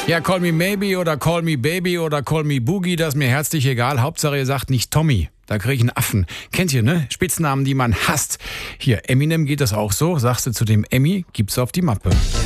Ja, call me maybe oder call me baby oder call me boogie, das ist mir herzlich egal. Hauptsache ihr sagt nicht Tommy. Da kriege ich einen Affen. Kennt ihr, ne? Spitznamen, die man hasst. Hier, Eminem geht das auch so. Sagst du zu dem Emmy, gibt's auf die Mappe.